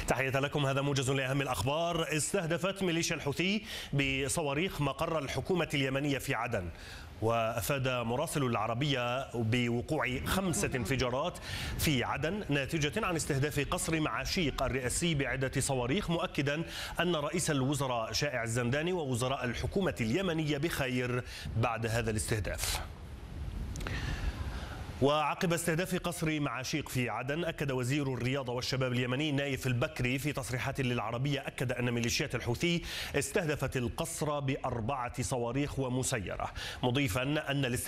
تحية لكم. هذا موجز لأهم الأخبار. استهدفت ميليشيا الحوثي بصواريخ مقر الحكومة اليمنية في عدن، وأفاد مراسل العربية بوقوع 5 انفجارات في عدن ناتجة عن استهداف قصر معاشيق الرئاسي بعدة صواريخ، مؤكدا أن رئيس الوزراء شائع الزنداني ووزراء الحكومة اليمنية بخير بعد هذا الاستهداف. وعقب استهداف قصر معاشيق في عدن، أكد وزير الرياضة والشباب اليمني نايف البكري في تصريحات للعربية أن ميليشيات الحوثي استهدفت القصر ب4 صواريخ ومسيرة، مضيفا أن